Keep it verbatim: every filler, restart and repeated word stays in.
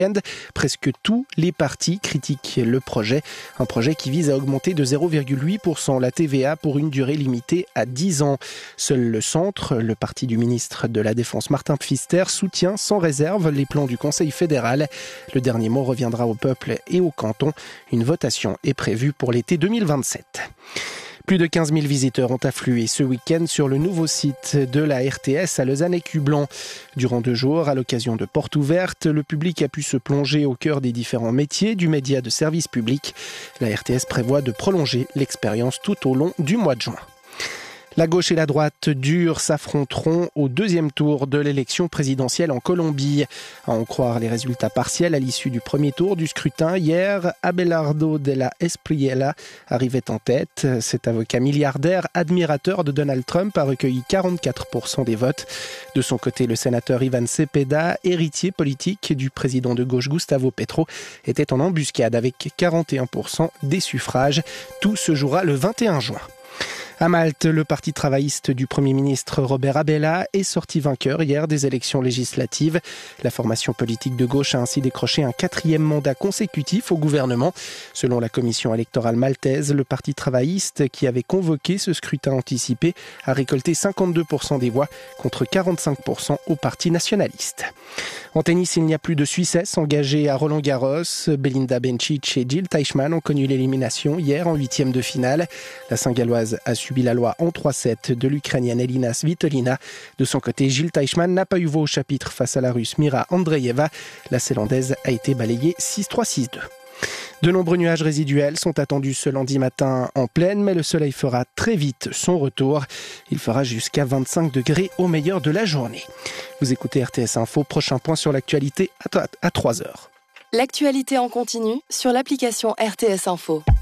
Presque tous les partis critiquent le projet. Un projet qui vise à augmenter de zéro virgule huit pour cent la T V A pour une durée limitée à dix ans. Seul le centre, le parti du ministre de la Défense Martin Pfister, soutient sans réserve les plans du Conseil fédéral. Le dernier mot reviendra au peuple et au canton. Une votation est prévue pour l'été deux mille vingt-sept. Plus de quinze mille visiteurs ont afflué ce week-end sur le nouveau site de la R T S à Lausanne-Écublens. Durant deux jours, à l'occasion de portes ouvertes, le public a pu se plonger au cœur des différents métiers du média de service public. La R T S prévoit de prolonger l'expérience tout au long du mois de juin. La gauche et la droite dure s'affronteront au deuxième tour de l'élection présidentielle en Colombie. À en croire les résultats partiels à l'issue du premier tour du scrutin, hier, Abelardo de la Espriella arrivait en tête. Cet avocat milliardaire, admirateur de Donald Trump, a recueilli quarante-quatre pour cent des votes. De son côté, le sénateur Ivan Cepeda, héritier politique du président de gauche Gustavo Petro, était en embuscade avec quarante et un pour cent des suffrages. Tout se jouera le vingt et un juin. À Malte, le parti travailliste du Premier ministre Robert Abela est sorti vainqueur hier des élections législatives. La formation politique de gauche a ainsi décroché un quatrième mandat consécutif au gouvernement. Selon la commission électorale maltaise, le parti travailliste qui avait convoqué ce scrutin anticipé a récolté cinquante-deux pour cent des voix contre quarante-cinq pour cent au parti nationaliste. En tennis, il n'y a plus de Suissesses engagées à Roland-Garros. Belinda Bencic et Jill Teichmann ont connu l'élimination hier en huitième de finale. La Saint-Galloise a subi la loi en trois sept de l'Ukrainienne Elina Svitolina. De son côté, Jill Teichmann n'a pas eu voix au chapitre face à la Russe Mira Andreeva. La Zélandaise a été balayée six trois six deux. De nombreux nuages résiduels sont attendus ce lundi matin en plaine, mais le soleil fera très vite son retour. Il fera jusqu'à vingt-cinq degrés au meilleur de la journée. Vous écoutez R T S Info, prochain point sur l'actualité à trois heures. L'actualité en continu sur l'application R T S Info.